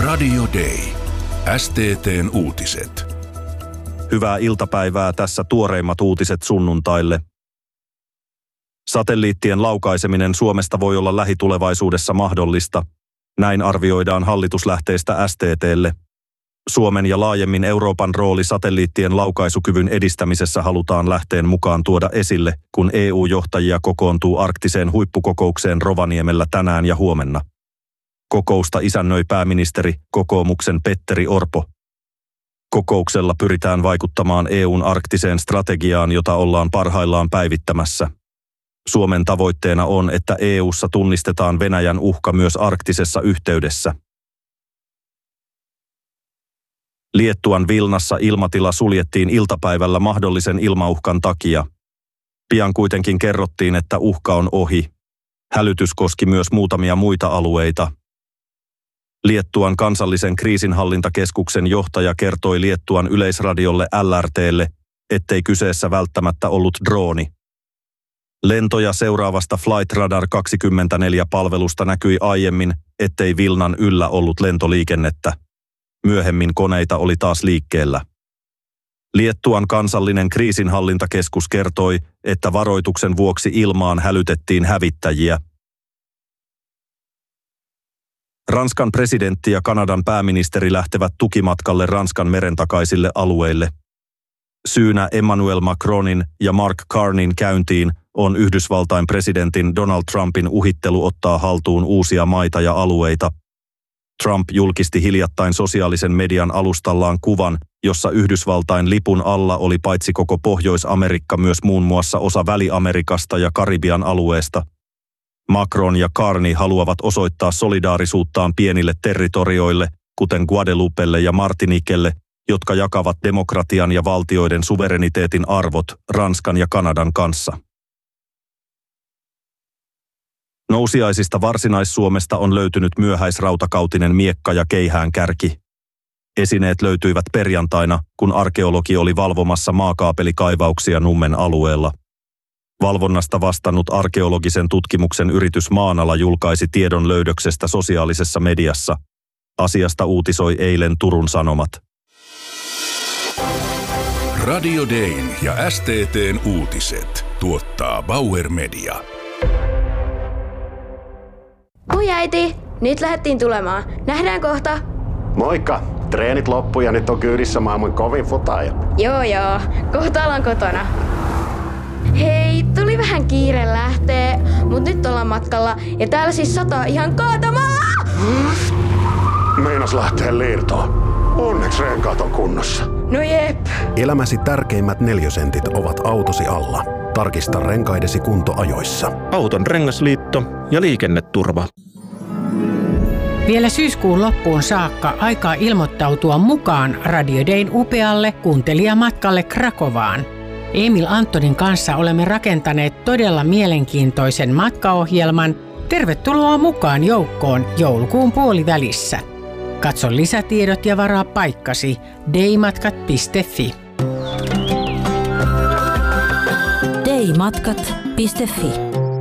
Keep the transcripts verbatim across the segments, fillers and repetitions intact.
Radio Day. S T T:n uutiset. Hyvää iltapäivää, tässä tuoreimmat uutiset sunnuntaille. Satelliittien laukaiseminen Suomesta voi olla lähitulevaisuudessa mahdollista. Näin arvioidaan hallituslähteistä S T T:lle. Suomen ja laajemmin Euroopan rooli satelliittien laukaisukyvyn edistämisessä halutaan lähteen mukaan tuoda esille, kun E U-johtajia kokoontuu arktiseen huippukokoukseen Rovaniemellä tänään ja huomenna. Kokousta isännöi pääministeri, kokoomuksen Petteri Orpo. Kokouksella pyritään vaikuttamaan E U:n arktiseen strategiaan, jota ollaan parhaillaan päivittämässä. Suomen tavoitteena on, että E U:ssa tunnistetaan Venäjän uhka myös arktisessa yhteydessä. Liettuan Vilnassa ilmatila suljettiin iltapäivällä mahdollisen ilmauhkan takia. Pian kuitenkin kerrottiin, että uhka on ohi. Hälytys koski myös muutamia muita alueita. Liettuan kansallisen kriisinhallintakeskuksen johtaja kertoi Liettuan yleisradiolle L R T:lle, ettei kyseessä välttämättä ollut drooni. Lentoja seuraavasta Flight Radar kaksikymmentäneljä-palvelusta näkyi aiemmin, ettei Vilnan yllä ollut lentoliikennettä. Myöhemmin koneita oli taas liikkeellä. Liettuan kansallinen kriisinhallintakeskus kertoi, että varoituksen vuoksi ilmaan hälytettiin hävittäjiä. Ranskan presidentti ja Kanadan pääministeri lähtevät tukimatkalle Ranskan merentakaisille alueille. Syynä Emmanuel Macronin ja Mark Carneyn käyntiin on Yhdysvaltain presidentin Donald Trumpin uhittelu ottaa haltuun uusia maita ja alueita. Trump julkisti hiljattain sosiaalisen median alustallaan kuvan, jossa Yhdysvaltain lipun alla oli paitsi koko Pohjois-Amerikka myös muun muassa osa Väli-Amerikasta ja Karibian alueesta. Macron ja Carney haluavat osoittaa solidaarisuuttaan pienille territorioille, kuten Guadeloupelle ja Martiniquelle, jotka jakavat demokratian ja valtioiden suvereniteetin arvot Ranskan ja Kanadan kanssa. Nousiaisista Varsinais-Suomesta on löytynyt myöhäisrautakautinen miekka ja keihäänkärki. Esineet löytyivät perjantaina, kun arkeologi oli valvomassa maakaapelikaivauksia Nummen alueella. Valvonnasta vastannut arkeologisen tutkimuksen yritys Maanala julkaisi tiedon löydöksestä sosiaalisessa mediassa. Asiasta uutisoi eilen Turun Sanomat. Radio Dayn ja S T T:n uutiset tuottaa Bauer Media. Moi äiti, nyt lähdettiin tulemaan. Nähdään kohta. Moikka, treenit loppu ja nyt on kyydissä maailman kovin futaaja. Joo joo, kohta ollaan kotona. Hei, tuli vähän kiire lähtee, mut nyt ollaan matkalla ja täällä siis sataa ihan kaatamalla. Meinas lähtee liirtoon. Onneksi renkaat on kunnossa. No jep. Elämäsi tärkeimmät neliösentit ovat autosi alla. Tarkista renkaidesi kunto ajoissa. Auton rengasliitto ja liikenneturva. Vielä syyskuun loppuun saakka aikaa ilmoittautua mukaan Radio Dayn upealle kuuntelijamatkalle Krakovaan. Emil Antonin kanssa olemme rakentaneet todella mielenkiintoisen matkaohjelman. Tervetuloa mukaan joukkoon joulukuun puolivälissä. Katso lisätiedot ja varaa paikkasi daymatkat piste fi. daymatkat piste fi.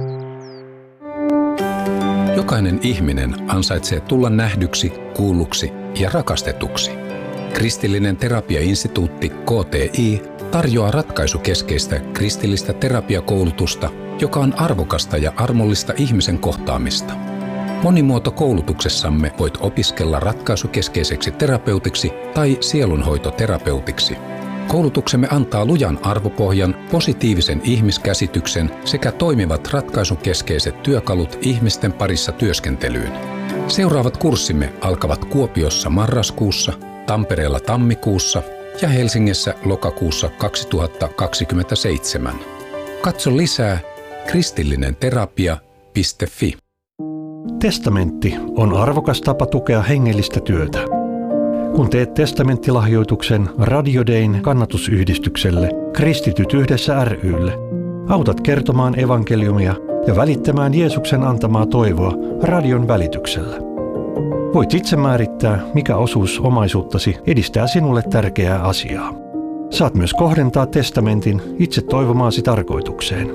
Jokainen ihminen ansaitsee tulla nähdyksi, kuulluksi ja rakastetuksi. Kristillinen terapiainstituutti K T I tarjoaa ratkaisukeskeistä kristillistä terapiakoulutusta, joka on arvokasta ja armollista ihmisen kohtaamista. Monimuotokoulutuksessamme voit opiskella ratkaisukeskeiseksi terapeutiksi tai sielunhoitoterapeutiksi. Koulutuksemme antaa lujan arvopohjan, positiivisen ihmiskäsityksen sekä toimivat ratkaisukeskeiset työkalut ihmisten parissa työskentelyyn. Seuraavat kurssimme alkavat Kuopiossa marraskuussa, Tampereella tammikuussa ja Helsingissä lokakuussa kaksituhattakaksikymmentäseitsemän. Katso lisää kristillinen terapia piste fi. Testamentti on arvokas tapa tukea hengellistä työtä. Kun teet testamenttilahjoituksen Radio Dayn kannatusyhdistykselle Kristityt yhdessä ry:lle, autat kertomaan evankeliumia ja välittämään Jeesuksen antamaa toivoa radion välityksellä. Voit itse määrittää, mikä osuus omaisuuttasi edistää sinulle tärkeää asiaa. Saat myös kohdentaa testamentin itse toivomaasi tarkoitukseen.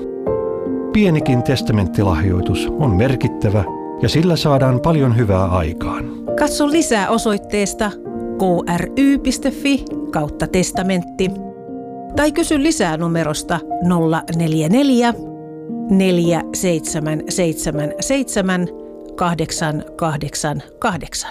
Pienikin testamenttilahjoitus on merkittävä ja sillä saadaan paljon hyvää aikaan. Katso lisää osoitteesta kry.fi kautta testamentti tai kysy lisää numerosta nolla neljä neljä, neljä seitsemän seitsemän seitsemän, kahdeksan kahdeksan kahdeksan.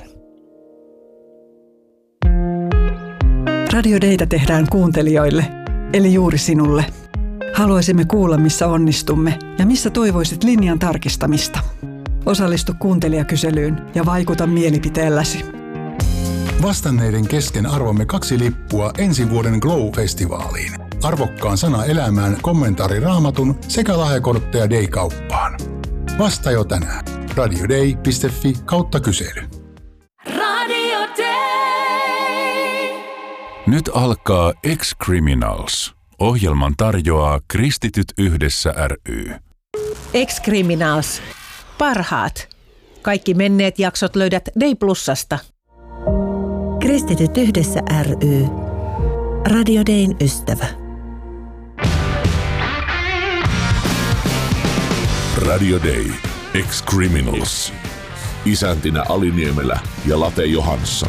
Radio Dayta tehdään kuuntelijoille, eli juuri sinulle. Haluaisimme kuulla, missä onnistumme ja missä toivoisit linjan tarkistamista. Osallistu kuuntelijakyselyyn ja vaikuta mielipiteelläsi. Vastanneiden kesken arvomme kaksi lippua ensi vuoden Glow-festivaaliin. Arvokkaan sana elämään, kommentaari Raamatun sekä lahjakortteja Day-kauppaan. Vasta jo tänään. radioday piste fi kautta kysely. Radio Day. Nyt alkaa Ex-Criminals. Ohjelman tarjoaa Kristityt yhdessä ry. Ex-Criminals. Parhaat. Kaikki menneet jaksot löydät Day Plusasta. Kristityt yhdessä ry. Radio Dayn ystävä. Radio Day. Ex-Criminals. Isäntinä Ali Niemelä ja Late Johansson.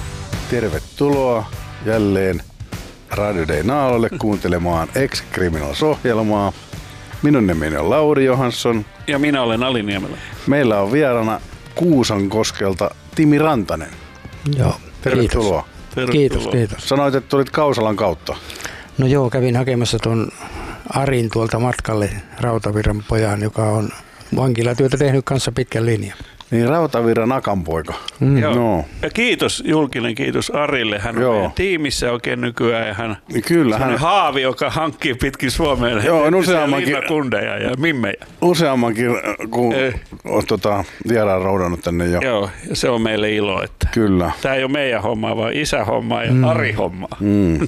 Tervetuloa jälleen Radio Day naaloille kuuntelemaan Ex-Criminals-ohjelmaa. Minun nimeni on Lauri Johansson. Ja minä olen Ali Niemelä. Meillä on vieraana Kuusankoskelta Timi Rantanen. Joo. Tervetuloa. Kiitos. Kiitos, kiitos. Sanoit, että tulit Kausalan kautta. No joo, kävin hakemassa tuon Arin tuolta matkalle, Rautavirran pojan, joka on vankilatyötä tehnyt kanssa pitkän linjan. Niin, Rautavirran akanpoika. Mm. Joo. No. Ja kiitos, julkinen kiitos Arille. Hän on Joo. meidän tiimissä oikein nykyään. Ja hän Kyllä, on hän... haavi, joka hankkii pitkin Suomeen Joo, useammankin... linnakundeja ja mimmejä. Useammankin, kun olet tota, vieraan roudannut tänne jo. Joo, ja se on meille ilo. Että Kyllä. Tämä ei ole meidän hommaa, vaan isä hommaa ja mm. Ari hommaa. Mm.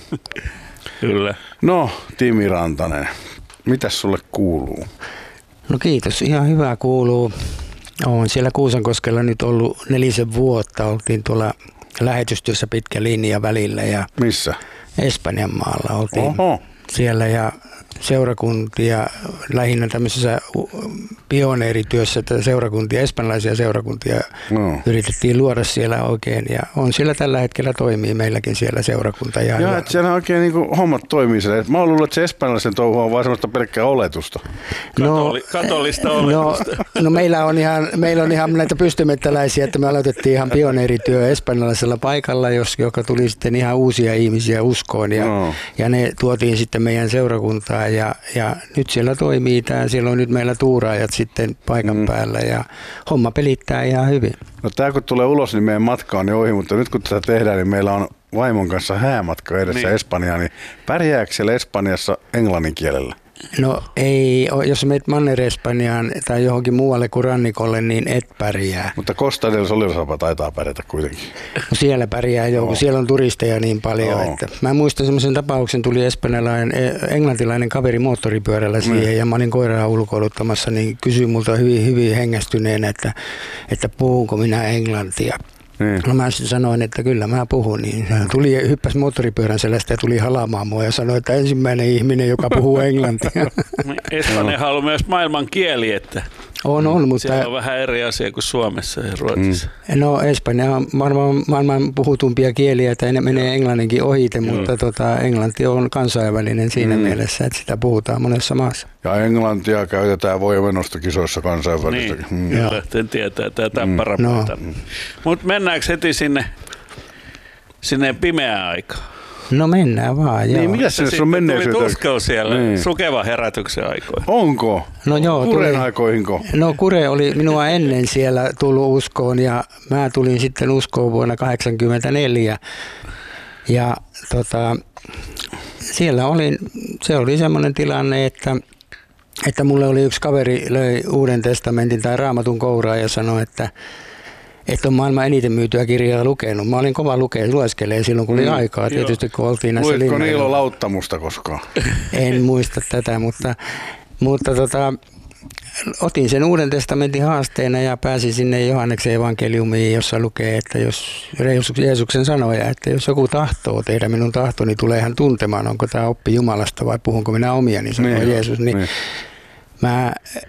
Kyllä. No, Timi Rantanen, mitäs sulle kuuluu? No kiitos, ihan hyvää kuuluu. Olen siellä Kuusankoskella nyt ollut nelisen vuotta. Oltiin tuolla lähetystyössä pitkä linja välillä. Ja missä? Espanjan maalla oltiin Oho. siellä ja seurakuntia, lähinnä tämmöisessä pioneerityössä, että seurakuntia, espanjalaisia seurakuntia no. yritettiin luoda siellä oikein. Ja on siellä tällä hetkellä toimii meilläkin siellä seurakunta. Ja Joo, että siellä oikein niin hommat toimii siellä. Mä oon luullut, että se espanjalaisen touhu on vaan semmoista pelkkää oletusta. Katoli, no, katolista oletusta. No, no meillä, on ihan, meillä on ihan näitä pystymettäläisiä, että me aloitettiin ihan pioneerityö espanjalaisella paikalla, jos, joka tuli sitten ihan uusia ihmisiä uskoon. Ja, no. ja ne tuotiin sitten meidän seurakuntaan. Ja, ja nyt siellä toimii tämä, siellä on nyt meillä tuuraajat sitten paikan mm. päällä ja homma pelittää ihan hyvin. No tää kun tulee ulos, niin meidän matka on jo ohi, mutta nyt kun tätä tehdään, niin meillä on vaimon kanssa häämatka edessä niin. Espanjaan, niin pärjääkö siellä Espanjassa englannin kielellä? No ei, jos menet Manner-Espanjaan tai johonkin muualle kuin rannikolle, niin et pärjää. Mutta Costa del Solilosapa taitaa pärjätä kuitenkin. No siellä pärjää jo, kun siellä on turisteja niin paljon. No. Että mä muistan semmoisen tapauksen, tuli espanjalainen, englantilainen kaveri moottoripyörällä siihen mm. ja mä olin koiraa ulkoiluttamassa, niin kysyi multa hyvin, hyvin hengästyneenä, että, että puhunko minä englantia. Niin. No mä sanoin, että kyllä mä puhun, niin hän tuli, hyppäsi moottoripyörän selästä ja tuli halaamaan mua ja sanoi, että ensimmäinen ihminen, joka puhuu englantia. Espanjahan on myös maailman kieli, että on, on, mutta siellä on vähän eri asia kuin Suomessa ja Ruotsissa. Mm. No Espanja on maailman, maailman puhutumpia kieliä, että ne menee englanninkin ohite, Joo. mutta tota, englanti on kansainvälinen siinä mm. mielessä, että sitä puhutaan monessa maassa. Ja englantia käytetään voimenostokisoissa kansainvälisesti. Niin, mm. kyllä, sen tietää tämä täppärapuolta. Mm. No. Mutta mennäänkö heti sinne, sinne pimeään aikaan? No mennään vaan, joo. Niin, mitä se on menneisyyttä? Tuli tuskeu siellä niin. Sukevan herätyksen aikoihin. Onko? No joo. Kuren aikoihinko? No Kure oli minua ennen siellä tullut uskoon ja mä tulin sitten uskoon vuonna kahdeksankymmentäneljä. Ja tota, siellä oli, se oli semmoinen tilanne, että että mulle oli yksi kaveri löi Uuden testamentin tai Raamatun kouraa ja sanoi, että että on maailman eniten myytyä kirjaa lukenut. Mä olin kova lukea, lueskelee silloin, kun oli mm, aikaa. Tietysti kun oltiin näissä linnoilla. Luitko Niilo Lauttamusta koskaan? En muista tätä, mutta, mutta tota, otin sen Uuden testamentin haasteena ja pääsin sinne Johanneksen evankeliumiin, jossa lukee, että jos Jeesuksen sanoja, että jos joku tahtoo tehdä minun tahtoni, tulee hän tuntemaan, onko tämä oppi Jumalasta vai puhunko minä omia, niin sanoo niin, Jeesus. Niin niin. Mä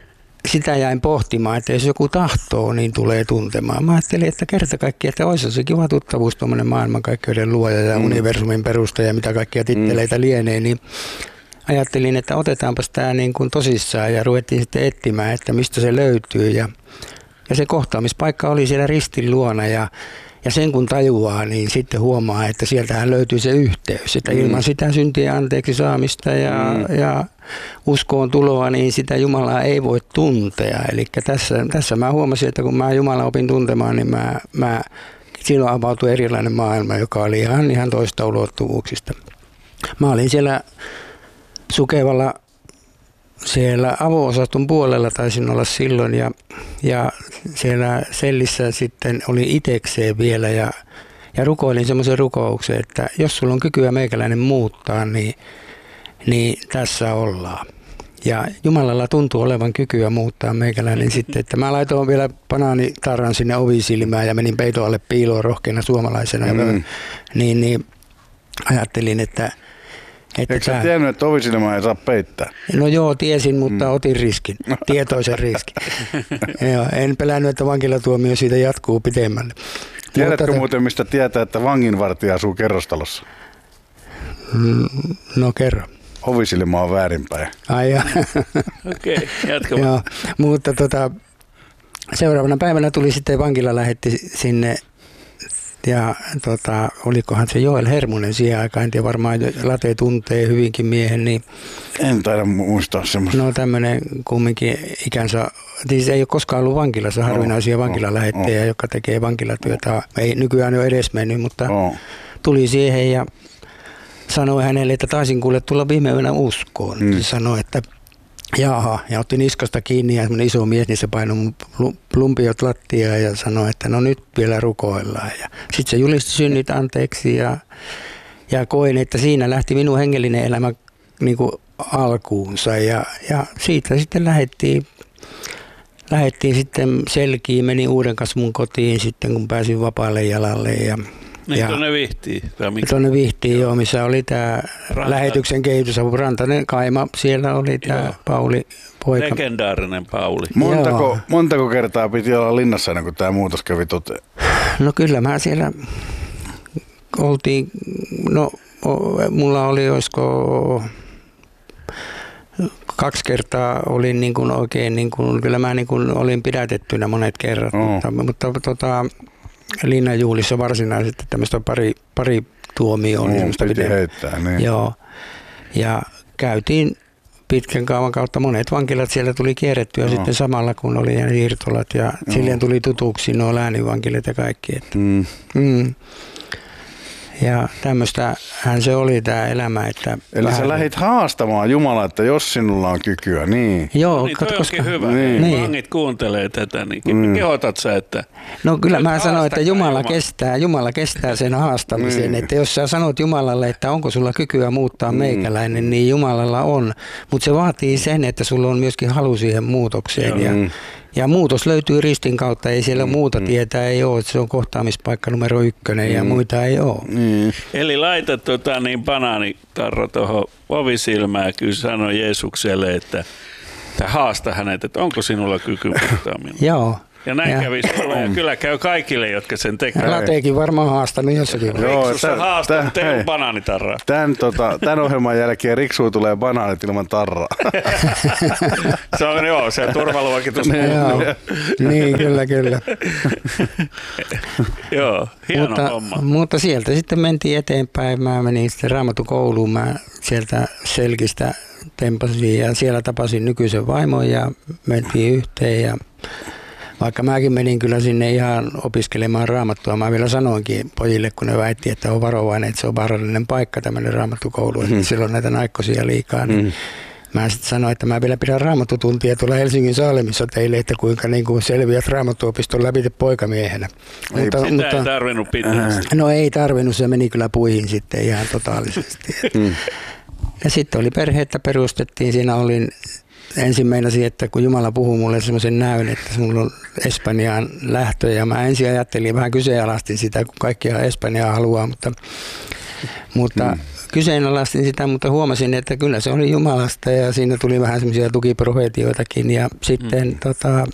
sitä jäin pohtimaan, että jos joku tahtoo, niin tulee tuntemaan. Mä ajattelin, että kerta kaikkiaan, että olisi se kiva tuttavuus, tuommoinen maailmankaikkeuden luoja ja mm. universumin perustaja ja mitä kaikkia titteleitä mm. lienee, niin ajattelin, että otetaanpas tämä niin kuin tosissaan ja ruvettiin sitten etsimään, että mistä se löytyy. Ja, ja se kohtaamispaikka oli siellä ristin luona ja Ja sen kun tajuaa, niin sitten huomaa, että sieltähän löytyy se yhteys. Että ilman sitä syntien anteeksi saamista ja, mm. ja uskoon tuloa, niin sitä Jumalaa ei voi tuntea. Eli tässä, tässä mä huomasin, että kun mä Jumalaa opin tuntemaan, niin mä, mä, silloin avautui erilainen maailma, joka oli ihan, ihan toista ulottuvuuksista. Mä olin siellä Sukevalla siellä avo-osaston puolella taisin olla silloin ja, ja siellä sellissä sitten oli itekseen vielä ja, ja rukoilin semmoisen rukouksen, että jos sulla on kykyä meikäläinen muuttaa, niin, niin tässä ollaan. Ja Jumalalla tuntuu olevan kykyä muuttaa meikäläinen sitten, että mä laitoin vielä banaanitarran sinne ovisilmään ja menin peiton alle piiloon rohkeana suomalaisena. Mm. Niin, niin ajattelin, että Että Eikö sä tiennyt, että ovisilmaa ei saa peittää? No joo, tiesin, mutta mm. otin riskin, tietoisen riskin. Joo, en pelännyt, että vankilatuomio siitä jatkuu pitemmälle. Tiedätkö mutta, muuten, mistä tietää, että vanginvartija asuu kerrostalossa? No kerro. Ovisilma on väärinpäin. Ai ja. Okei, okay, jatkamaan. Joo, mutta tota, seuraavana päivänä tuli sitten vankila lähetti sinne. Ja tota, olikohan se Joel Hermunen siihen aikaan, en tiedä, varmaan Late tuntee hyvinkin miehen. Niin, en taida muistaa semmoista. No tämmöinen kumminkin ikänsä, siis ei ole koskaan ollut vankilassa, no, harvinaisia vankilalähettejä, no, jotka tekee vankilatyötä. Ei nykyään ole edes mennyt, mutta no. tuli siihen ja sanoi hänelle, että taisin kuule tulla viime yönä uskoon. Mm. Se sanoi, että jaha, ja otti niskasta kiinni ja semmoinen iso mies, niin se painoi plumpiot lattiaan ja sanoi, että no nyt vielä rukoillaan. Ja sitten se julisti synnit anteeksi ja, ja koin, että siinä lähti minun hengellinen elämä niin kuin alkuunsa. Ja, ja siitä sitten lähdettiin, lähdettiin sitten selkiin, meni uuden kasvun kotiin sitten, kun pääsin vapaalle jalalle. Ja, niin tuonne Vihtiin? Tuonne Vihtiin, joo, missä oli tämä lähetyksen kehitysapu Rantanen Kaima. Siellä oli tämä Pauli poika. Legendaarinen Pauli. Montako, montako kertaa piti olla linnassa ennen kuin tämä muutos kävi toteen? No kyllä mä siellä oltiin, no mulla oli olisiko kaksi kertaa olin niin kuin oikein, niin kuin, kyllä mä niin kuin olin pidätettynä monet kerrat, oh. mutta, mutta tota, linnanjuhlissa varsinaisesti tämmöistä pari, pari tuomioon. No, niin piti heittää, niin. Joo, ja käytiin pitkän kaavan kautta monet vankilat siellä tuli kierrettyä no. sitten samalla kun oli ja Hirtolat ja no. silleen tuli tutuksi nuo lääninvankilat ja kaikki. Että. Mm. Mm. Ja tämmöistähän se oli tämä elämä. Että eli sä lähdit haastamaan Jumalaa, että jos sinulla on kykyä, niin. Joo, niin, toi koska, hyvä. Niin. Niin. Vangit kuuntelee tätä, niin mm. kehotat sä, että. No kyllä mä sanoin, että Jumala, Jumala kestää, Jumala kestää sen haastamisen. Niin. Että jos sä sanot Jumalalle, että onko sulla kykyä muuttaa mm. meikäläinen, niin Jumalalla on. Mutta se vaatii sen, että sulla on myöskin halu siihen muutokseen. Ja, mm. Ja muutos löytyy ristin kautta, ei siellä mm, muuta mm. tietää, ei ole, se on kohtaamispaikka numero ykkönen mm. ja muita ei ole. Mm. Eli laita tota, niin banaanitarro tuohon ovisilmään ja kyllä sanoi Jeesukselle, että, että haasta hänet, että onko sinulla kyky muuttaa minua. Joo. Ja näin ja. kävi sulle ja kyllä käy kaikille, jotka sen tekevät. Lateekin varmaan haastanut jossakin. Riksussa haastaa, teillä banaanitarraa. Tämän, tota, tämän ohjelman jälkeen Riksuun tulee banaanit ilman tarraa. Se on joo, se turvaluokitus. Niin, kyllä, kyllä. Joo, hieno mutta, homma. Mutta sieltä sitten mentiin eteenpäin. Mä menin sitten Raamattukouluun. Mä sieltä Selkistä tempasin ja siellä tapasin nykyisen vaimon ja mentiin yhteen ja vaikka mäkin menin kyllä sinne ihan opiskelemaan raamattua, mä vielä sanoinkin pojille, kun ne väitti, että on varovainen, että se on vaarallinen paikka tämmöinen raamattukoulu, että mm. silloin näitä naikkosia liikaa. Niin mm. Mä sitten sanoin, että mä vielä pidän raamattutuntia tuolla Helsingin Saalemissa teille, että kuinka niin kuin selviät raamattuopiston läpi poikamiehenä. Ei, mutta, sitä mutta, ei tarvinnut pitää. No ei tarvinnut, se meni kyllä puihin sitten ihan totaalisesti. Mm. Ja sitten oli perhettä perustettiin, siinä olin ensimmäinen, että kun Jumala puhuu mulle semmoisen näyn, että mulla on Espanjaan lähtö ja mä ensin ajattelin, vähän kyseenalaistin sitä, kun kaikkia Espanjaa haluaa, mutta, mutta mm. kyseenalaistin sitä, mutta huomasin, että kyllä se oli Jumalasta ja siinä tuli vähän semmoisia tukiprofeetioitakin ja sitten mm. tota,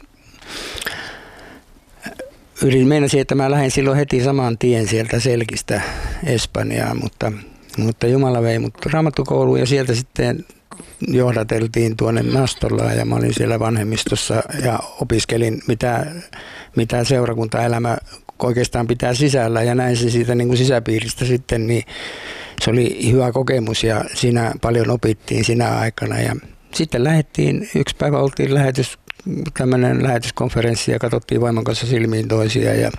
yritin meinasin, että mä lähdin silloin heti saman tien sieltä Selkistä Espanjaan, mutta, mutta Jumala vei mut raamattukouluun ja sieltä sitten johdateltiin tuonne Nastolaan ja mä olin siellä vanhemmistossa ja opiskelin mitä, mitä seurakuntaelämä oikeastaan pitää sisällä ja näin se siitä niin kuin sisäpiiristä sitten, niin se oli hyvä kokemus ja siinä paljon opittiin sinä aikana ja sitten lähdettiin, yksi päivä oltiin lähetys, tämmöinen lähetyskonferenssi ja katsottiin vaimon kanssa silmiin toisia ja,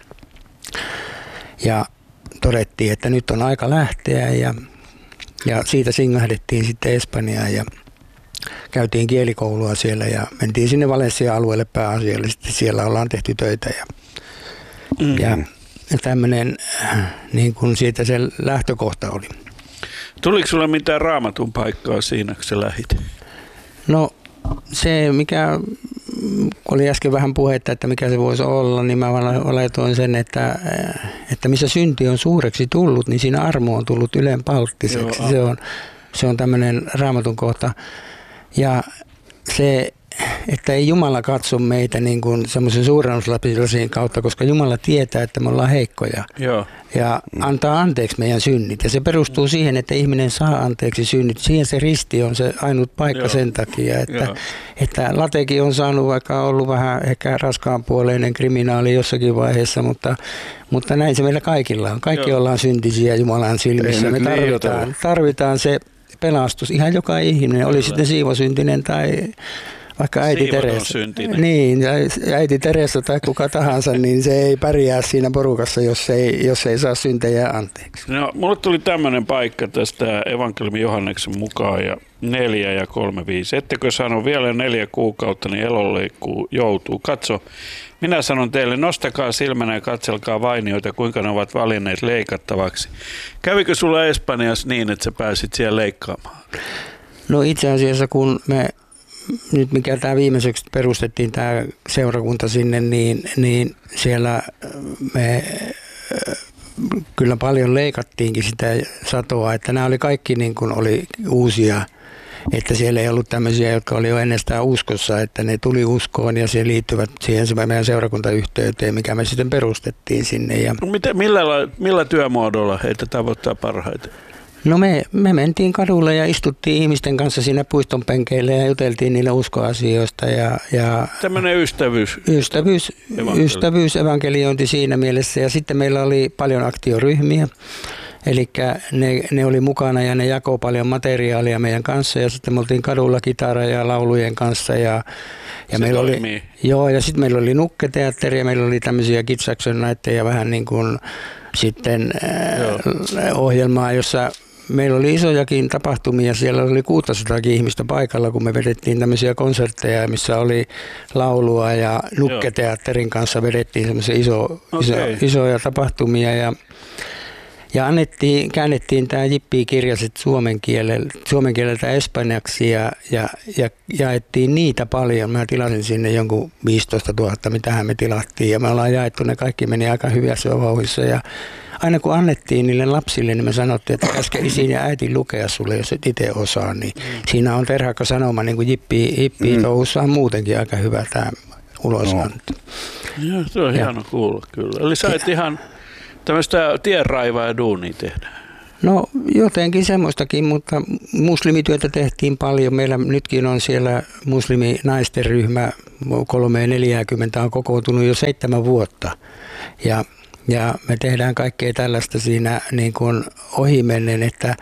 ja todettiin, että nyt on aika lähteä ja, ja siitä singahdettiin sitten Espanjaan ja käytiin kielikoulua siellä ja mentiin sinne Valencia-alueelle pääasiallisesti, siellä ollaan tehty töitä ja Mm. Ja tämmöinen, niin kuin siitä se lähtökohta oli. Tuliko sulle mitään raamatun paikkaa siinä, kun sä lähit? No se, mikä oli äsken vähän puhetta, että mikä se voisi olla, niin mä laitoin sen, että, että missä synti on suureksi tullut, niin siinä armo on tullut ylenpalttiseksi. Se on, se on tämmöinen raamatun kohta. Ja se... että ei Jumala katso meitä niin kuin semmoisen suurennuslasin kautta, koska Jumala tietää, että me ollaan heikkoja. Joo. Ja antaa anteeksi meidän synnit. Ja se perustuu siihen, että ihminen saa anteeksi synnit. Siihen se risti on se ainut paikka Joo. sen takia, että, että Latekin on saanut vaikka ollut vähän ehkä raskaanpuoleinen kriminaali jossakin vaiheessa, mutta, mutta näin se meillä kaikilla on. Kaikki Joo. ollaan syntisiä Jumalan silmissä. Me tarvitaan, tarvitaan se pelastus. Ihan joka ihminen, oli sitten siivosyntinen tai... Vaikka äiti Teresa, niin, äiti Teresa tai kuka tahansa, niin se ei pärjää siinä porukassa, jos ei, jos ei saa syntejä anteeksi. No, mulle tuli tämmöinen paikka tästä evankeliumi Johanneksen mukaan ja neljä ja kolme viisi. Ettekö sano vielä neljä kuukautta, niin elonleikkuu joutuu. Katso, minä sanon teille, nostakaa silmänä ja katselkaa vainioita, kuinka ne ovat valinneet leikattavaksi. Kävikö sulla Espanjassa niin, että sä pääsit siellä leikkaamaan? No itse asiassa kun me... Nyt mikä tämä viimeiseksi perustettiin tämä seurakunta sinne, niin, niin siellä me kyllä paljon leikattiinkin sitä satoa, että nämä oli kaikki niin kuin oli uusia, että siellä ei ollut tämmöisiä, jotka oli jo ennestään uskossa, että ne tuli uskoon ja se liittyvät siihen meidän seurakuntayhteyteen, mikä me sitten perustettiin sinne. Ja Miten, millä, millä työmuodolla heitä tavoittaa parhaiten? No me, me mentiin kadulle ja istuttiin ihmisten kanssa siinä puiston penkeille ja juteltiin niille uskoasioista. Ja, ja tämmöinen ystävyys. Ystävyys, ystävyys, evankeliointi siinä mielessä. Ja sitten meillä oli paljon aktioryhmiä. Eli ne, ne oli mukana ja ne jakoi paljon materiaalia meidän kanssa. Ja sitten me oltiin kadulla kitara ja laulujen kanssa. Ja, ja meillä oli, joo, ja sitten meillä oli nukketeatteri ja meillä oli tämmöisiä Kids Action Nightteja vähän niin kuin sitten äh, ohjelmaa, jossa meillä oli isojakin tapahtumia, siellä oli kuusisataa ihmistä paikalla, kun me vedettiin tämmöisiä konsertteja, missä oli laulua ja nukketeatterin kanssa vedettiin semmoisia iso, okay. iso, isoja tapahtumia ja, ja annettiin, käännettiin tämä Jippi-kirja suomen kieleltä, suomen kieleltä espanjaksi ja, ja, ja jaettiin niitä paljon. Mä tilasin sinne jonkun viisitoista tuhatta, mitähän me tilattiin ja me ollaan jaettu, ne kaikki meni aika hyvässä vauhdissa ja aina kun annettiin niille lapsille, niin me sanottiin, että käske isin ja äiti lukea sulle, jos et itse osaa. Niin mm. siinä on terhakka sanoma, niin kuin Jippi, Jippi mm. touhussa on muutenkin aika hyvä tämä ulosanto. No. Joo, se on ja. hieno kuulla kyllä. Eli sä et ihan tämmöistä tienraivaa ja duunia tehdä. No jotenkin semmoistakin, mutta muslimityötä tehtiin paljon. Meillä nytkin on siellä musliminaisten ryhmä, kolme neljäkymmentä on kokoontunut jo seitsemän vuotta. Ja Ja me tehdään kaikkea tällaista siinä niin kuin ohimennen, että,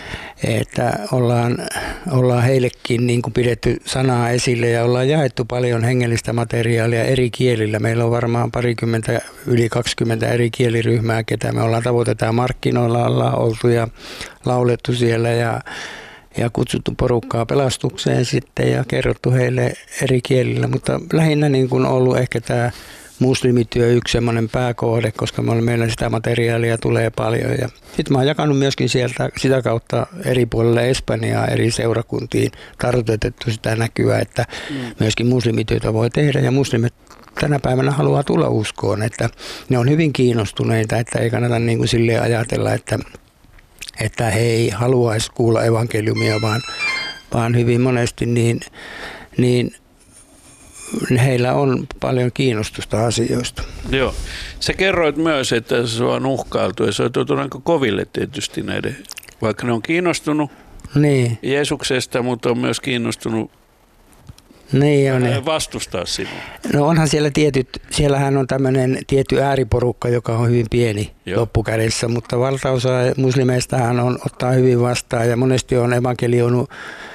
että ollaan, ollaan heillekin niin kuin pidetty sanaa esille ja ollaan jaettu paljon hengellistä materiaalia eri kielillä. Meillä on varmaan parikymmentä, yli kaksikymmentä eri kieliryhmää, ketä me ollaan tavoitetaan markkinoilla, ollaan oltu ja laulettu siellä ja, ja kutsuttu porukkaa pelastukseen sitten ja kerrottu heille eri kielillä, mutta lähinnä niin kuin ollut ehkä tämä muslimityö yksi semmoinen pääkohde, koska meillä sitä materiaalia tulee paljon. Ja sitten mä oon jakanut myöskin sieltä sitä kautta eri puolille Espanjaa eri seurakuntiin tarkoitettu sitä näkyä, että mm. myöskin muslimityötä voi tehdä ja muslimit tänä päivänä haluaa tulla uskoon, että ne on hyvin kiinnostuneita, että ei kannata niin kuin silleen ajatella, että että he ei haluaisi kuulla evankeliumia, vaan, vaan hyvin monesti niin, niin heillä on paljon kiinnostusta asioista. Joo. Sä kerroit myös, että se on uhkailtu ja se on tuotu aika koville tietysti näiden, vaikka ne on kiinnostunut niin. Jeesuksesta, mutta on myös kiinnostunut niin on, vastustaa sinua. No onhan siellä tietyt, siellähän on tämmöinen tietty ääriporukka, joka on hyvin pieni Joo. loppukädessä, mutta valtaosa muslimeistahan on ottaa hyvin vastaan ja monesti on evankelioinut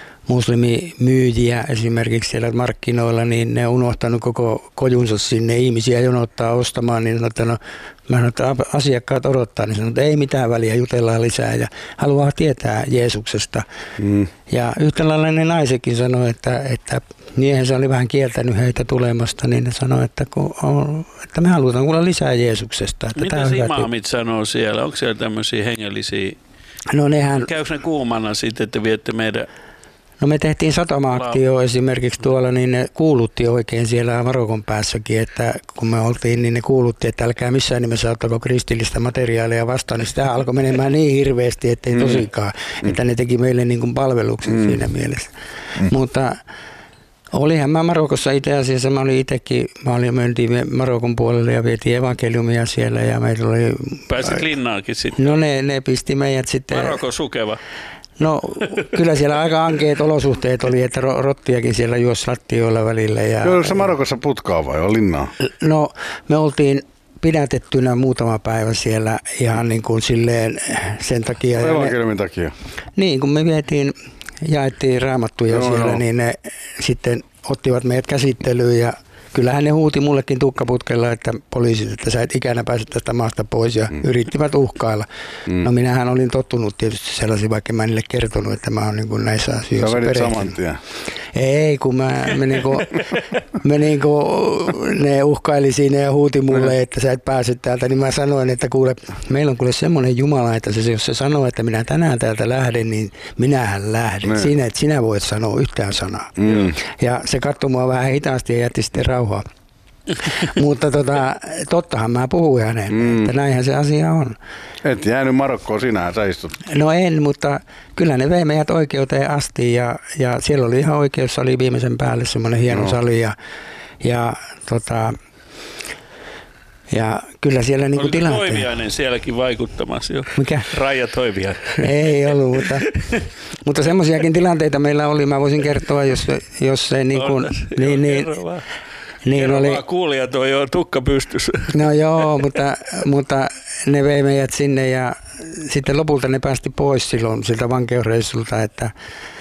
muslimimyyjiä esimerkiksi siellä markkinoilla, niin ne on unohtanut koko kojunsa sinne, ihmisiä jonottaa ostamaan, niin sanoo, että no, mä sanon, että asiakkaat odottaa, niin sanoo, että ei mitään väliä, jutellaan lisää ja haluaa tietää Jeesuksesta. Mm. Ja yhtä lailla ne naisetkin sanoi, että, että miehensä oli vähän kieltänyt heitä tulemasta, niin ne sanoi, että, kun on, että me halutaan kuulla lisää Jeesuksesta. Että mitä imaamit sanoo siellä? Onko siellä tämmöisiä hengellisiä? No nehän... Käykö ne kuumana siitä, että viette meidän... No me tehtiin satamaaktio esimerkiksi tuolla, niin ne kuulutti oikein siellä Marokon päässäkin, että kun me oltiin, niin ne kuulutti, että älkää missään nimessä ottako kristillistä materiaalia vastaan, niin sitä alkoi menemään niin hirveästi, ettei mm. tosikaan, mm. että ne teki meille niin kuin palveluksen mm. siinä mielessä. Mm. Mutta olihan mä Marokossa itse asiassa, mä olin itsekin, mä olin myöntiin Marokon puolelle ja vietiin evankeliumia siellä ja meillä oli... Pääsit linnaakin sitten? No ne, ne pisti meidät sitten... Marokon sukeva? No kyllä siellä aika ankeet olosuhteet oli, että rottiakin siellä juosi lattioilla välillä. Ja, Joo, se Marokossa putkaa vai on linnaa? No me oltiin pidätettynä muutama päivä siellä ihan niin kuin silleen sen takia. Evankeliumin takia? Niin, kun me vietiin, jaettiin raamattuja joo, siellä, joo. niin ne sitten ottivat meidät käsittelyyn ja kyllähän ne huuti mullekin tukkaputkella, että poliisit, että sä et ikänä pääse tästä maasta pois ja mm. yrittivät uhkailla. Mm. No minähän olin tottunut tietysti sellaisia, vaikka mä niille kertonut, että mä oon niin kuin näissä asioissa perehtynyt. Sä vedit saman tien? Ei, kun mä, me niinku, me niinku, ne uhkaili siinä ja huuti mulle, että sä et pääse täältä, niin mä sanoin, että kuule, meillä on kuule semmoinen Jumala, että se, jos se sanoo, että minä tänään täältä lähden, niin minähän lähden. Ne. Siinä, että sinä voit sanoa yhtään sanaa. Mm. Ja se katsoi mua vähän hitaasti ja jätti sitten rauhaa. Mutta tota, tottahan mä puhuin hänelle, mm. että näinhän se asia on. Et jäänyt Marokkoon sinähän, sä istut. No en, mutta kyllä ne vei meidät oikeuteen asti ja, ja siellä oli ihan oikeussali viimeisen päälle, semmoinen hieno no. sali ja, ja, tota, ja kyllä siellä niinku tilanteet. Oliko Toiviainen sielläkin vaikuttamassa jo? Mikä? Raija Toiviainen. Ei ollut, mutta, mutta semmoisiakin tilanteita meillä oli, mä voisin kertoa, jos, jos se niin kuin... Niin, niin, Niin oli, vaan kuulijat on jo tukka pystyssä. No joo, mutta, mutta ne vei meidät sinne ja sitten lopulta ne päästi pois silloin siltä vankeusreissulta, että,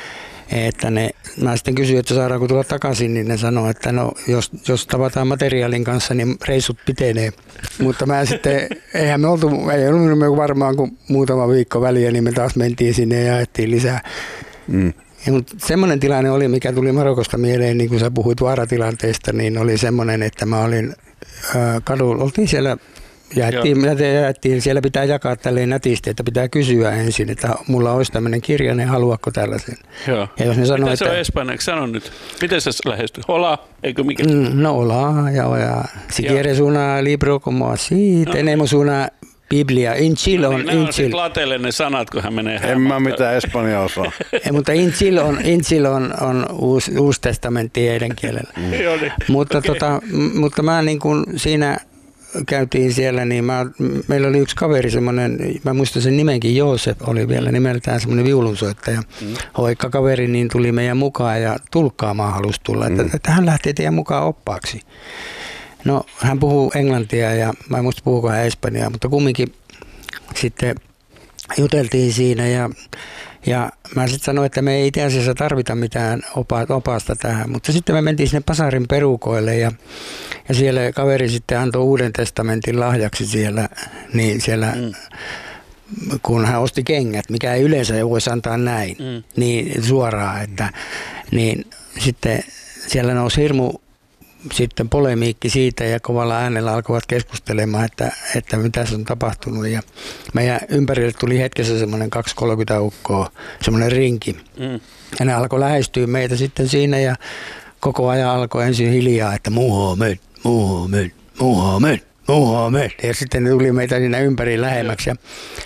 että ne, mä sitten kysyin, että saadaanko tulla takaisin, niin ne sanoi, että no jos, jos tavataan materiaalin kanssa, niin reissut pitenee. Mutta mä sitten, eihän me oltu, ei ollut varmaan kuin muutama viikko väliä, niin me taas mentiin sinne ja jaettiin lisää. Mm. Mutta semmoinen tilanne oli, mikä tuli Marokosta mieleen, niin kun sä puhuit vaaratilanteesta, niin oli semmoinen, että mä olin äh, kadulla, oltiin siellä, jaettiin, jaettiin, siellä pitää jakaa tälleen nätisti, että pitää kysyä ensin, että mulla olisi tämmöinen kirja, niin haluatko tällaisen? Joo. Ja jos ne sanoo, mitä että, se on espanjaksi? Sano nyt. Miten sä lähestyt? Hola, eikö mikä? No hola, ja, ja si quieres una libro como así, no. tenemos una... Biblia, Injil on... No niin, ne on sitten latelle ne sanat, kun hän menee... En mä mitään espanjaa osaa. Ei, mutta Injil on, Injil on, on uusi, uusi testamentti heidän kielellä. Mm. Niin. Mutta, okay. tota, mutta mä niin kuin siinä käytiin siellä, niin mä, meillä oli yksi kaveri semmoinen, mä muistan sen nimenkin, Joosef oli vielä nimeltään semmoinen viulunsoittaja. Mm. Hoikka kaveri, niin tuli meidän mukaan ja tulkkaamaan halusi tulla, mm. että, että hän lähtee teidän mukaan oppaaksi. No, hän puhuu englantia ja mä en muista puhuuko hän espanjaa, mutta kumminkin sitten juteltiin siinä ja, ja mä sitten sanoin, että me ei itse asiassa tarvita mitään opa, opasta tähän, mutta sitten me mentiin sinne Pasarin perukoille ja, ja siellä kaveri sitten antoi Uuden testamentin lahjaksi siellä, niin siellä, mm. kun hän osti kengät, mikä ei yleensä voisi antaa näin, mm. niin suoraan, että niin sitten siellä nousi hirmu sitten polemiikki siitä ja kovalla äänellä alkoivat keskustelemaan, että, että mitä se on tapahtunut. Ja meidän ympärille tuli hetkessä semmoinen kaksi kolmekymmentä ukkoa, semmoinen rinki. Mm. Ja ne alkoi lähestyä meitä sitten siinä ja koko ajan alkoi ensin hiljaa, että Muhammed, Muhammed, Muhammed, Muhammed. Ja sitten ne tuli meitä siinä ympäri lähemmäksi. Ja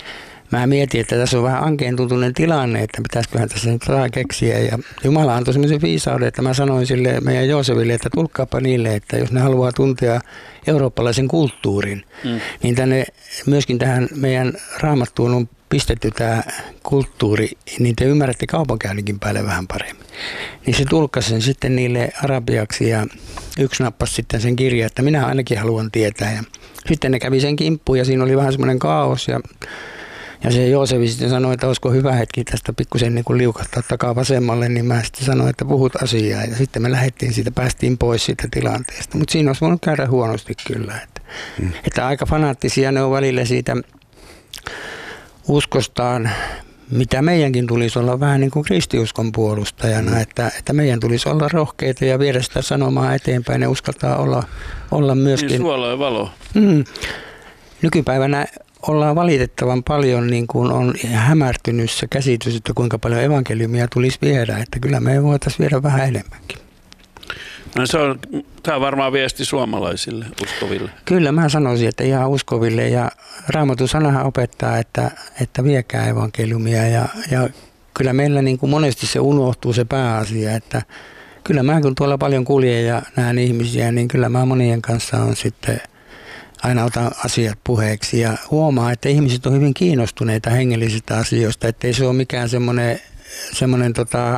mä mietin, että tässä on vähän ankeen tuntuinen tilanne, että pitäisiköhän tässä nyt jotain keksiä. Ja Jumala antoi semmoisen viisauden, että mä sanoin sille meidän Jooseville, että tulkkaapa niille, että jos ne haluaa tuntea eurooppalaisen kulttuurin, mm. niin tänne, myöskin tähän meidän Raamattuun on pistetty tämä kulttuuri, niin te ymmärrätte kaupankäynninkin päälle vähän paremmin. Niin se tulkkasi sen sitten niille arabiaksi ja yksi nappasi sitten sen kirjan, että minä ainakin haluan tietää. Ja sitten ne kävi sen kimppuun ja siinä oli vähän semmoinen kaos ja, ja se Joosefi sitten sanoi, että olisiko hyvä hetki tästä pikkusen niin kuin liukahtaa takaa vasemmalle, niin mä sitten sanoin, että puhut asiaa ja sitten me lähdettiin siitä, päästiin pois siitä tilanteesta. Mutta siinä olisi voinut käydä huonosti kyllä, että, mm. että aika fanaattisia ne on välillä siitä uskostaan, mitä meidänkin tulisi olla vähän niin kuin kristiuskon puolustajana, mm. että, että meidän tulisi olla rohkeita ja viedä sitä sanomaa eteenpäin ja uskaltaa olla, olla myöskin. Niin suola ja valo. Mm, nykypäivänä ollaan valitettavan paljon niin kuin on hämärtynyt se käsitys, että kuinka paljon evankeliumia tulisi viedä, että kyllä me voitaisiin viedä vähän enemmänkin. No se on, tämä on varmaan viesti suomalaisille uskoville. Kyllä mä sanoisin, että ihan uskoville ja Raamatun sanahan opettaa, että, että viekää evankeliumia ja, ja kyllä meillä niin kuin monesti se unohtuu se pääasia, että kyllä mä kun tuolla paljon kuljen ja näen ihmisiä, niin kyllä mä monien kanssa on sitten aina otan asiat puheeksi ja huomaa, että ihmiset on hyvin kiinnostuneita hengellisistä asioista, ettei se ole mikään semmoinen, semmoinen tota,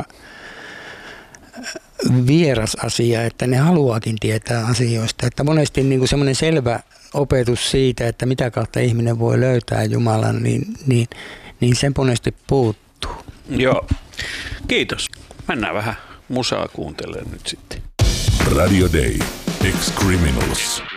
vieras asia, että ne haluaakin tietää asioista. Että monesti niin kuin semmoinen selvä opetus siitä, että mitä kautta ihminen voi löytää Jumalan, niin, niin, niin sen monesti puuttuu. Joo, kiitos. Mennään vähän musaa kuuntelemaan nyt sitten. Radio Day. Ex-Criminals.